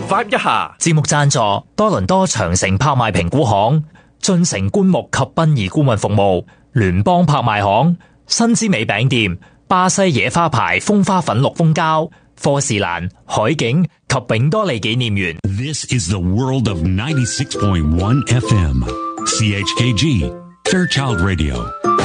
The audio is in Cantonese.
vibe 一下。 節目贊助多倫多長城拍賣評估行、進城棺木及殯儀顧問服務、聯邦拍賣行、新之美餅店、巴西野花牌風花粉綠蜂膠、科士蘭、海景及永多利紀念園。 This is the world of 96.1 FM. CHKG, Fairchild Radio.